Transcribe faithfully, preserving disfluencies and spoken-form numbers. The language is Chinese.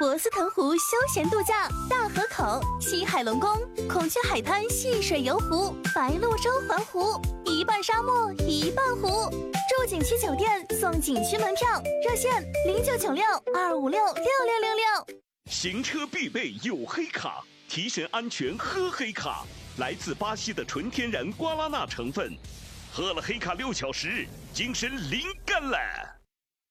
博斯腾湖休闲度假，大河口、西海龙宫、孔雀海滩戏水游湖、白鹭洲环湖，一半沙漠一半湖。住景区酒店送景区门票，热线零九九六二五六六六六六。 行车必备有黑卡，提神安全喝黑卡。来自巴西的纯天然瓜拉纳成分，喝了黑卡六小时，精神灵感了。